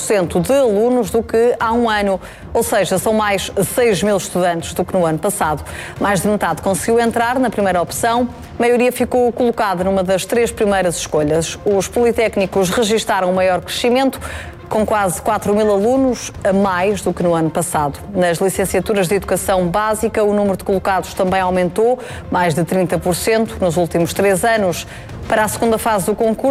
30% de alunos do que há um ano, ou seja, são mais 6 mil estudantes do que no ano passado. Mais de metade conseguiu entrar na primeira opção, a maioria ficou colocada numa das 3 primeiras escolhas. Os politécnicos registaram um maior crescimento, com quase 4 mil alunos a mais do que no ano passado. Nas licenciaturas de Educação Básica, o número de colocados também aumentou, mais de 30% nos últimos 3 anos. Para a segunda fase do concurso,